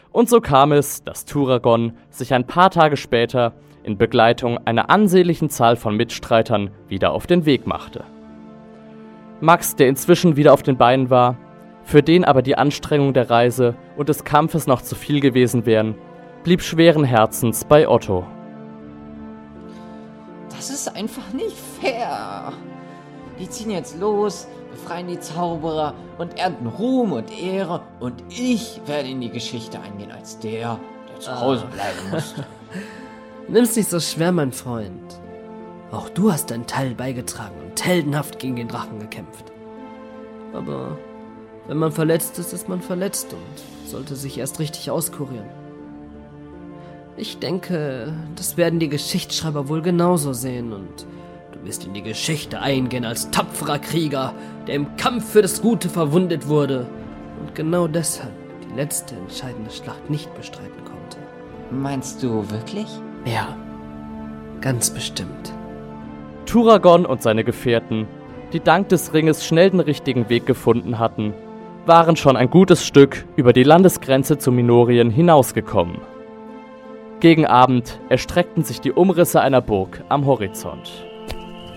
Und so kam es, dass Turagon sich ein paar Tage später in Begleitung einer ansehnlichen Zahl von Mitstreitern wieder auf den Weg machte. Max, der inzwischen wieder auf den Beinen war, für den aber die Anstrengung der Reise und des Kampfes noch zu viel gewesen wären, blieb schweren Herzens bei Otto. Das ist einfach nicht fair. Die ziehen jetzt los, befreien die Zauberer und ernten Ruhm und Ehre und ich werde in die Geschichte eingehen als der zu Hause bleiben musste. Nimm's nicht so schwer, mein Freund. Auch du hast deinen Teil beigetragen und heldenhaft gegen den Drachen gekämpft. Aber wenn man verletzt ist, ist man verletzt und sollte sich erst richtig auskurieren. Ich denke, das werden die Geschichtsschreiber wohl genauso sehen und du wirst in die Geschichte eingehen als tapferer Krieger, der im Kampf für das Gute verwundet wurde und genau deshalb die letzte entscheidende Schlacht nicht bestreiten konnte. Meinst du wirklich? Ja, ganz bestimmt. Turagon und seine Gefährten, die dank des Ringes schnell den richtigen Weg gefunden hatten, waren schon ein gutes Stück über die Landesgrenze zu Minorien hinausgekommen. Gegen Abend erstreckten sich die Umrisse einer Burg am Horizont.